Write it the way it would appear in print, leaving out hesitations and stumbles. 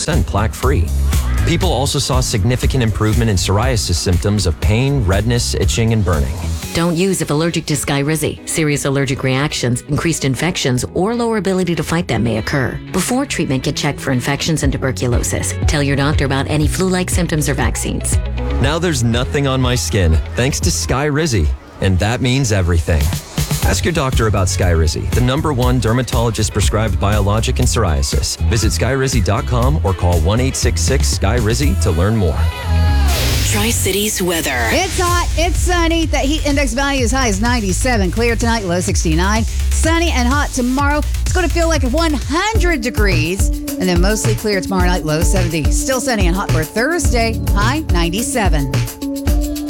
100% plaque-free. People also saw significant improvement in psoriasis symptoms of pain, redness, itching, and burning. Don't use if allergic to Skyrizi. Serious allergic reactions, increased infections, or lower ability to fight them may occur. Before treatment, get checked for infections and tuberculosis. Tell your doctor about any flu-like symptoms or vaccines. Now there's nothing on my skin, thanks to Skyrizi. And that means everything. Ask your doctor about Skyrizi, the #1 dermatologist-prescribed biologic in psoriasis. Visit Skyrizi.com or call 1-866-SKY-RIZI to learn more. Tri-Cities weather. It's hot. It's sunny. That heat index value is high as 97. Clear tonight, low 69. Sunny and hot tomorrow. It's going to feel like 100 degrees. And then mostly clear tomorrow night, low 70. Still sunny and hot for Thursday, high 97.